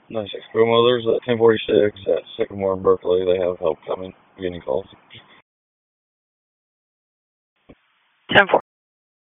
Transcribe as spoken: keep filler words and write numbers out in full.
ninety-six Grandmothers at ten forty-six at Sycamore in Berkeley. They have help coming, getting calls. ten